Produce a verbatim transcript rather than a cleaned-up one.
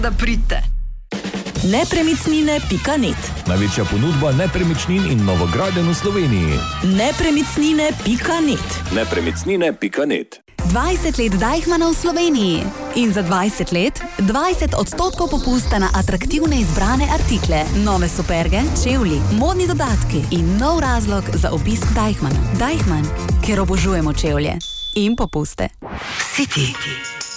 da pridete. nepremičnine pika net. Največja ponudba nepremičnin in novogradenj v Sloveniji. nepremičnine pika net. nepremičnine pika net. dvajset let Deichmanna v Sloveniji. In za dvajset let dvajset odstotkov popusta na atraktivne izbrane artikle, nove superge, čevlji, modni dodatki in nov razlog za obisk Deichmanna. Deichmann, ker obožujemo čevlje in popuste. City.